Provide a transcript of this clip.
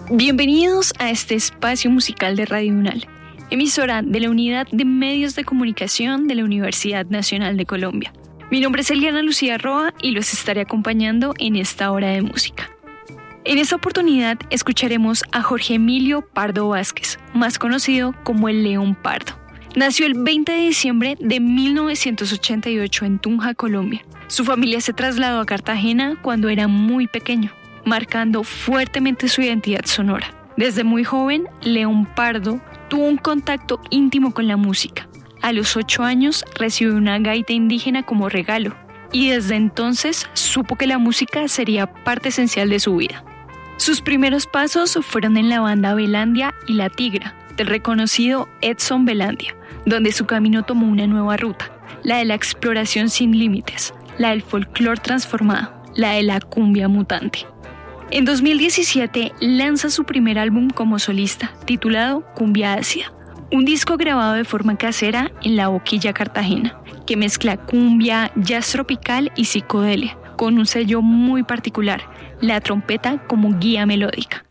Bienvenidos a este espacio musical de Radio UNAL, emisora de la Unidad de Medios de Comunicación de la Universidad Nacional de Colombia. Mi nombre es Eliana Lucía Roa y los estaré acompañando en esta hora de música. En esta oportunidad escucharemos a Jorge Emilio Pardo Vázquez, más conocido como el León Pardo. Nació el 20 de diciembre de 1988 en Tunja, Colombia. Su familia se trasladó a Cartagena cuando era muy pequeño, marcando fuertemente su identidad sonora. Desde muy joven, León Pardo tuvo un contacto íntimo con la música. A los 8 años recibió una gaita indígena como regalo y desde entonces supo que la música sería parte esencial de su vida. Sus primeros pasos fueron en la banda Belandia y La Tigra, del reconocido Edson Belandia, donde su camino tomó una nueva ruta, la de la exploración sin límites, la del folclore transformado, la de la cumbia mutante. En 2017 lanza su primer álbum como solista, titulado Cumbia Ácida, un disco grabado de forma casera en La Boquilla, Cartagena, que mezcla cumbia, jazz tropical y psicodelia, con un sello muy particular, la trompeta como guía melódica.